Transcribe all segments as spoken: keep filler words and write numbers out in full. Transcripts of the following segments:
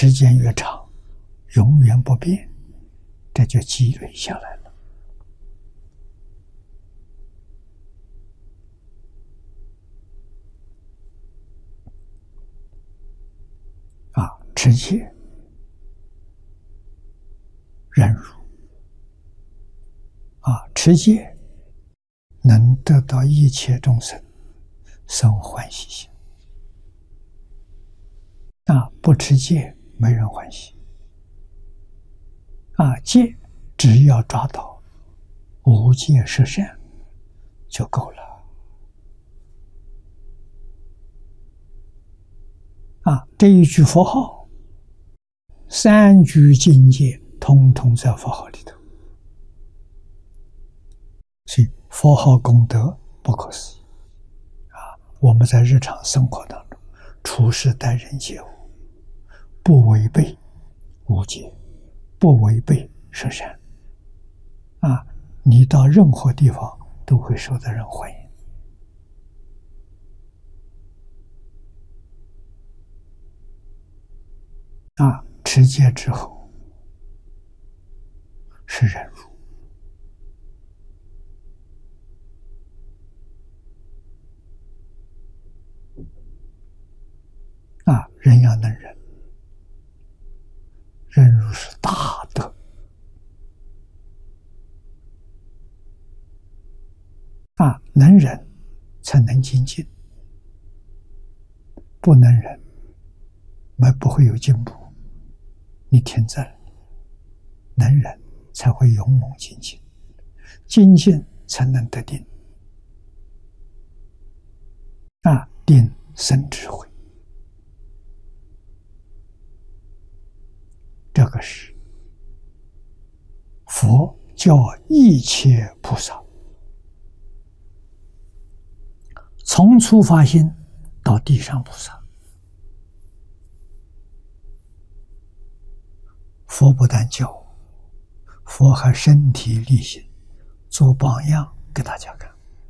时间越长，永远不变，这就积累下来了。啊，持戒、忍辱，啊，持戒能得到一切众生生欢喜心。啊，不持戒没人欢喜。啊，戒只要抓到无戒十善就够了。啊，这一句佛号，三句境界通通在佛号里头，所以佛号功德不可思议。啊，我们在日常生活当中处事待人接物，不违背无戒，不违背十善，啊，你到任何地方都会受到人欢迎。啊，持戒之后是忍辱。啊，人要能忍，忍辱是大德。啊，能忍才能精进，不能忍，那不会有进步。你停在了，能忍才会勇猛精进，精进才能得定。啊，定生智慧。这个是佛教一切菩萨从初发心到地上菩萨，佛不但教我，佛还身体力行做榜样给大家看。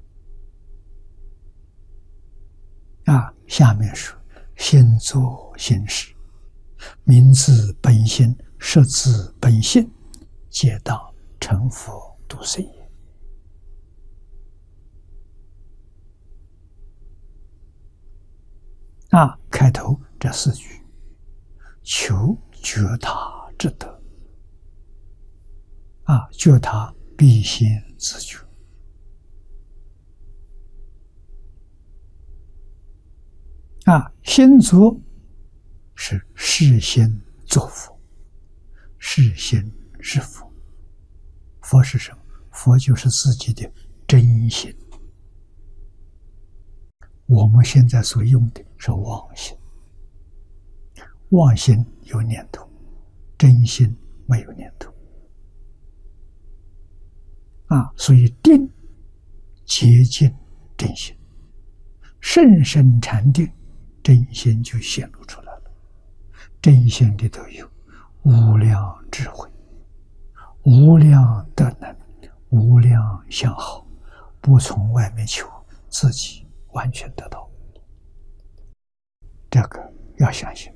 啊，下面说心作心事，名自本心，实自本性，皆当成佛度世也。啊，开头这四句，求觉他之德。啊，觉他必先自觉。啊，心作是事先作佛，事先是佛。佛是什么？佛就是自己的真心。我们现在所用的是妄心，妄心有念头，真心没有念头。啊，所以定接近真心，甚深禅定，真心就显露出来了。真心里头有无量智慧，无量德能，无量相好，不从外面求，自己完全得到。这个要相信。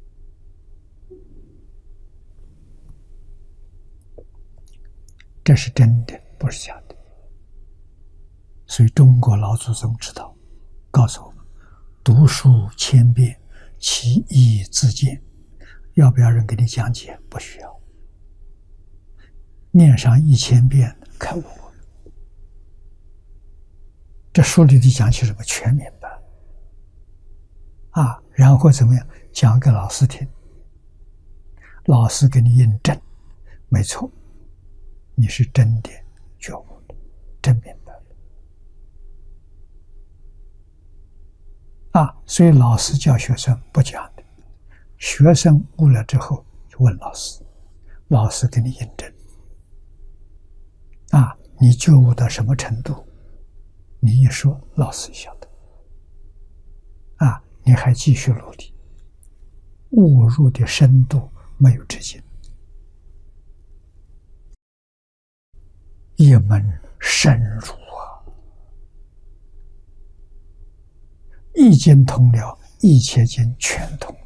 这是真的，不是假的。所以中国老祖宗知道，告诉我们，读书千遍，其义自见。要不要人给你讲解？不需要。念上一千遍，开悟。这书里的讲起什么全明白。啊，然后怎么样？讲给老师听，老师给你印证，没错，你是真的觉悟了，真明白了。啊，所以老师教学生不讲的，学生悟了之后就问老师，老师给你印证。啊，你觉悟到什么程度？你一说，老师晓得。啊，你还继续努力，悟入的深度没有止境，一门深入啊！一经通了，一切经全通了。